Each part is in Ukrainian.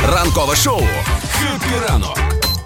Ранкове шоу «Хеппі ранок»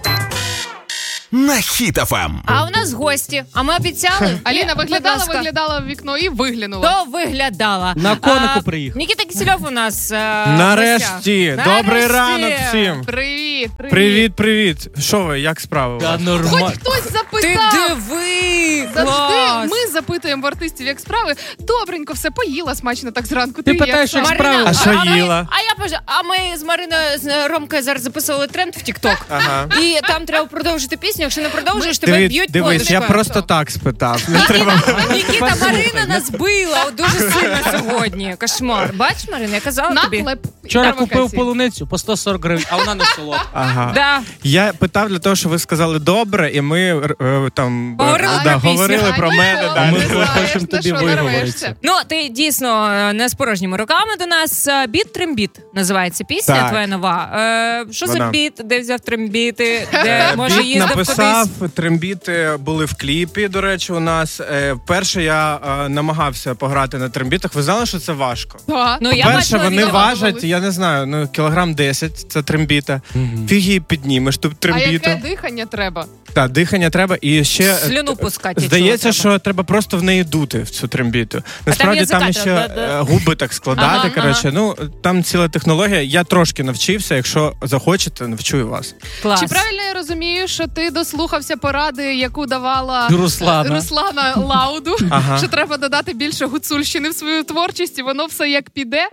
на Хіт ФМ. А у нас гості. А ми обіцяли. Аліна виглядала в вікно і виглянула. То виглядала. На конику приїхав. Нікіта Кисельов у нас Нарешті. Добрий ранок всім. Привіт. Що ви, як справи? Хоч хтось запитав. Ти диви! Завжди ми запитуємо в артистів, як справи. Добренько, все, поїла смачно так зранку. Ти питаєш, як справи? А що їла? А ми з Мариною, з Ромкою зараз записували тренд в TikTok. Ага. І там треба продовжити пісню. Якщо не продовжуєш, тебе б'ють Дивись, подушкою. я просто так спитав. Нікіта, Марина нас била дуже сильно сьогодні. Кошмар. Бачиш, Марина, я казала тобі. Вчора купив полуницю по 140 гривень, а вона не солодка. Ага. Да. Я питав для того, що ви сказали добре, і ми там говорили про мене. А Ми хочемо тобі виговоритися. Ну, ти дійсно не з порожніми руками до нас. Біт трембіт називається пісня Так. твоя нова. Що за Вона. біт? Де взяв трембіти? Де, може, Біт їздив написав, кудись? трембіти були в кліпі, до речі, у нас. Вперше я намагався пограти на трембітах. Ви знали, що це важко? Ну, я Перше, бачила вони відео. важать, я не знаю, кілограм 10, це трембіта. Фіг її піднімеш, тут А трембіта. яке дихання треба? Так, дихання треба, і ще Слюну пускати, здається, якщо треба. що треба просто в неї дути, в цю трембіту. Насправді язика там ще треба, губи так складати, Ага, коротше. Ну, там ціла технологія. Я трошки навчився, якщо захочете, навчу і вас. Клас. Чи правильно я розумію, що ти дослухався поради, яку давала Руслана. Лауду, Ага. що треба додати більше гуцульщини в свою творчість, і воно все як піде?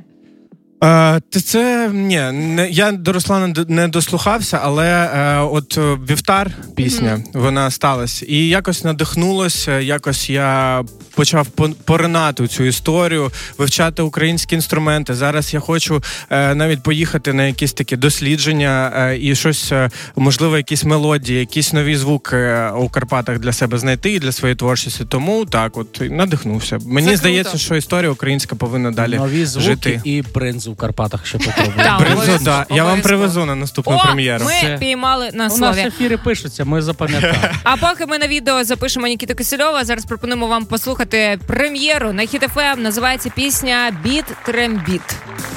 Я до Руслана не дослухався, але от «Вівтар» пісня, вона сталася. І якось надихнулося, якось я почав поринати у цю історію, вивчати українські інструменти. Зараз я хочу навіть поїхати на якісь такі дослідження і щось, можливо, якісь мелодії, якісь нові звуки у Карпатах для себе знайти і для своєї творчості. Тому так, от надихнувся. Мені здається, що історія українська повинна далі нові звуки жити. І бринзу в Карпатах ще попробуємо. Бринзу, так. Я вам привезу на наступну прем'єру. Ми піймали на У нас слові. ефіри пишуться, ми запам'ятали. А поки ми на відео запишемо Нікіту Кисельова, зараз пропонуємо вам послухати прем'єру на Хіт ФМ. Називається пісня «Біт трембіт».